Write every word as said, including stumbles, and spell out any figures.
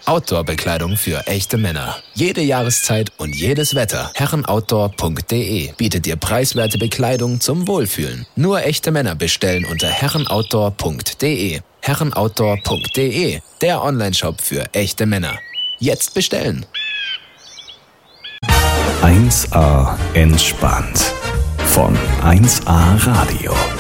Outdoor-Bekleidung für echte Männer. Jede Jahreszeit und jedes Wetter. herrenoutdoor punkt de bietet dir preiswerte Bekleidung zum Wohlfühlen. Nur echte Männer bestellen unter herrenoutdoor punkt de. herrenoutdoor punkt de, der Onlineshop für echte Männer. Jetzt bestellen! eins A entspannt von eins A Radio.